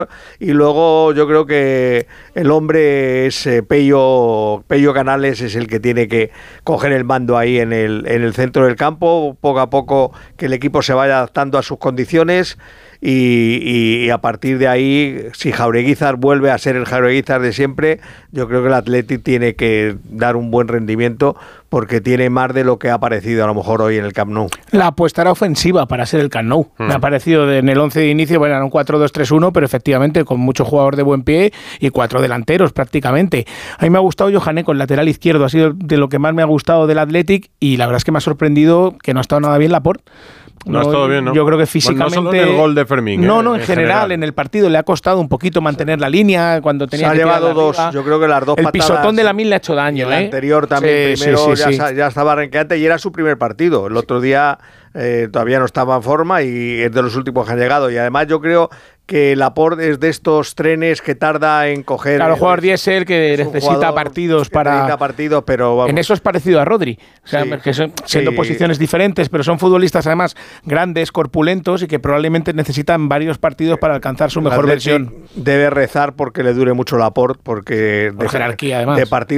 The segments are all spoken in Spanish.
Y luego yo creo que el hombre es Pello Canales, es el que tiene que coger el mando ahí en el centro del campo, poco a poco que el equipo se vaya adaptando a sus condiciones. Y a partir de ahí, si Jaureguizar vuelve a ser el Jaureguizar de siempre, yo creo que el Athletic tiene que dar un buen rendimiento, porque tiene más de lo que ha aparecido a lo mejor hoy en el Camp Nou. La apuesta era ofensiva para ser el Camp Nou. Me ha parecido en el 11 de inicio, bueno, era un 4-2-3-1, pero efectivamente con mucho jugador de buen pie y 4 delanteros prácticamente. A mí me ha gustado Yohané con lateral izquierdo, ha sido de lo que más me ha gustado del Athletic, y la verdad es que me ha sorprendido que no ha estado nada bien Laporte. No ha estado bien, ¿no? Yo creo que físicamente... Bueno, no solo en el gol de Fermín. No, en general, en el partido le ha costado un poquito mantener la línea cuando tenía que tirar. Se ha llevado dos, yo creo que las dos patadas... El pisotón de Lamine le ha hecho daño, El anterior también, sí, primero sí. Ya estaba renqueante y era su primer partido. El otro día todavía no estaba en forma y es de los últimos que han llegado. Y además yo creo que Laporte es de estos trenes que tarda en coger... Claro, jugador diésel que necesita partidos para... Necesita partidos, pero vamos. En eso es parecido a Rodri. O sea, que son, siendo posiciones diferentes, pero son futbolistas además grandes, corpulentos y que probablemente necesitan varios partidos para alcanzar su mejor versión. Debe rezar porque le dure mucho Laporte, porque por jerarquía además.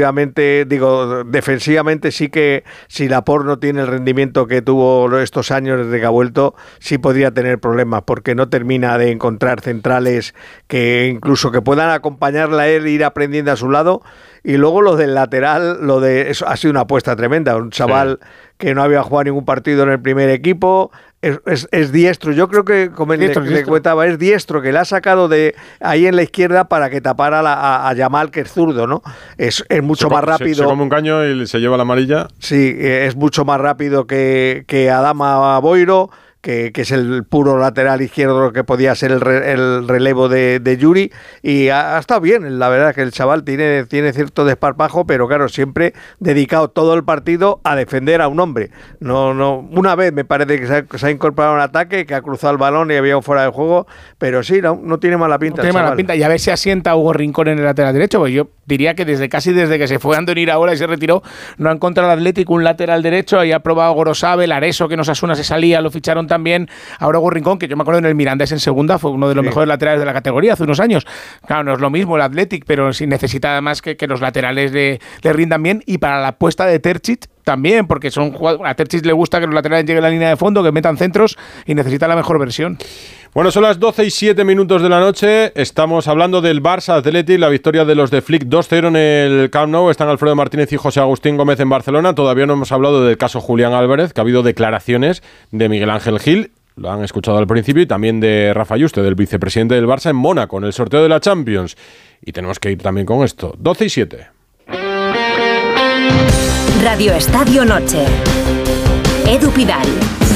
Defensivamente sí que si Laporte no tiene el rendimiento que tuvo estos años desde que ha vuelto, sí podría tener problemas, porque no termina de encontrar centrales que incluso que puedan acompañarla a él e ir aprendiendo a su lado. Y luego lo del lateral, eso ha sido una apuesta tremenda, un chaval que no había jugado ningún partido en el primer equipo, es diestro, yo creo que como le comentaba, es diestro, que le ha sacado de ahí en la izquierda para que tapara a Yamal, que es zurdo, ¿no? Es mucho más rápido. Se come un caño y se lleva la amarilla. Sí, es mucho más rápido que Adama Boiro, que es el puro lateral izquierdo que podía ser el relevo de Yuri, y ha estado bien, la verdad que el chaval tiene cierto desparpajo, pero claro, siempre dedicado todo el partido a defender a un hombre. No, una vez me parece que se ha incorporado un ataque, que ha cruzado el balón y había un fuera de juego, pero sí, no tiene mala pinta. No tiene mala pinta, y a ver si asienta Hugo Rincón en el lateral derecho, porque yo diría que desde que se fue Andoni Iraola y se retiró, no ha encontrado el Atlético un lateral derecho, ahí ha probado Gorosabel, Areso, que en Osasuna se salía, lo ficharon también, ahora Hugo Rincón, que yo me acuerdo en el Mirandés en segunda, fue uno de los mejores laterales de la categoría hace unos años. Claro, no es lo mismo el Athletic, pero sí necesita además que los laterales le rindan bien, y para la apuesta de Terzic también, porque a Terzic le gusta que los laterales lleguen a la línea de fondo, que metan centros, y necesita la mejor versión. Bueno, son las 12:07 de la noche. Estamos hablando del Barça Athletic, la victoria de los de Flick 2-0 en el Camp Nou. Están Alfredo Martínez y José Agustín Gómez en Barcelona. Todavía no hemos hablado del caso Julián Álvarez, que ha habido declaraciones de Miguel Ángel Gil, lo han escuchado al principio, y también de Rafa Yuste, del vicepresidente del Barça en Mónaco, en el sorteo de la Champions. Y tenemos que ir también con esto. 12:07. Radio Estadio Noche. Edu Pidal.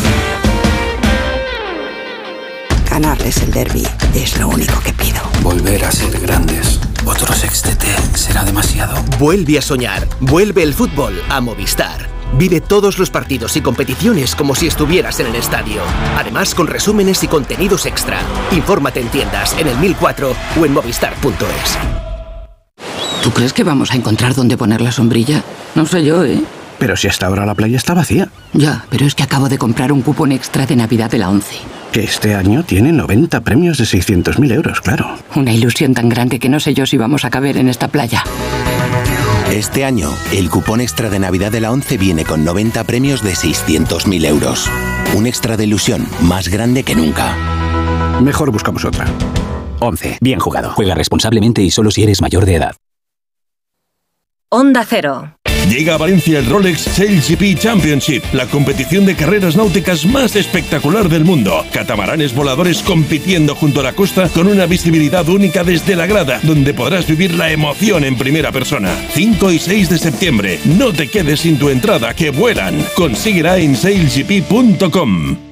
Ganarles el derbi es lo único que pido. Volver a ser grandes. Otro sextete será demasiado. Vuelve a soñar. Vuelve el fútbol a Movistar. Vive todos los partidos y competiciones como si estuvieras en el estadio. Además, con resúmenes y contenidos extra. Infórmate en tiendas, en el 1004 o en movistar.es. ¿Tú crees que vamos a encontrar dónde poner la sombrilla? No sé yo, ¿eh? Pero si hasta ahora la playa está vacía. Ya, pero es que acabo de comprar un cupón extra de Navidad de la 11. Que este año tiene 90 premios de 600.000 euros, claro. Una ilusión tan grande que no sé yo si vamos a caber en esta playa. Este año, el cupón extra de Navidad de la 11 viene con 90 premios de 600.000 euros. Un extra de ilusión más grande que nunca. Mejor buscamos otra. 11. Bien jugado. Juega responsablemente y solo si eres mayor de edad. Onda Cero. Llega a Valencia el Rolex SailGP Championship, la competición de carreras náuticas más espectacular del mundo. Catamaranes voladores compitiendo junto a la costa con una visibilidad única desde la grada, donde podrás vivir la emoción en primera persona. 5 y 6 de septiembre. No te quedes sin tu entrada, que vuelan. Consíguela en sailgp.com.